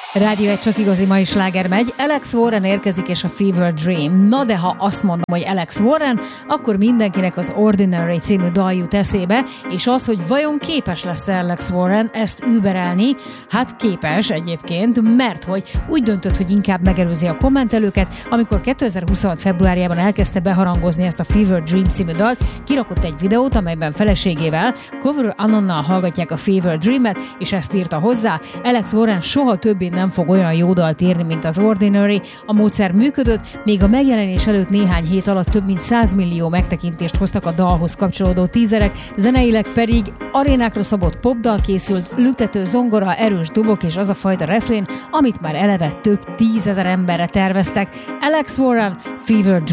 Rádió egy csak igazi mai sláger megy. Alex Warren érkezik és a Fever Dream. Na de ha azt mondom, hogy Alex Warren, akkor mindenkinek az Ordinary című dal jut eszébe, és az, hogy vajon képes lesz Alex Warren ezt überelni, hát képes egyébként, mert hogy úgy döntött, hogy inkább megelőzi a kommentelőket, amikor 2026. februárjában elkezdte beharangozni ezt a Fever Dream című dalt, kirakott egy videót, amelyben feleségével, Cover Anonnal hallgatják a Fever Dream-et, és ezt írta hozzá: Alex Warren soha többé nem fog olyan jó dalt írni, mint az Ordinary. A módszer működött, még a megjelenés előtt néhány hét alatt több mint 100 millió megtekintést hoztak a dalhoz kapcsolódó tízerek, zeneileg pedig arénákra szabott popdal készült, lüktető zongora, erős dobok és az a fajta refrén, amit már eleve több 10 000 emberre terveztek. Alex Warren, Fever Dream.